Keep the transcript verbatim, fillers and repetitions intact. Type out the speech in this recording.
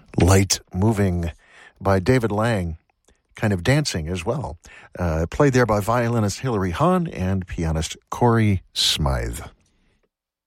Light Moving by David Lang, kind of dancing as well. Uh, played there by violinist Hilary Hahn and pianist Corey Smythe.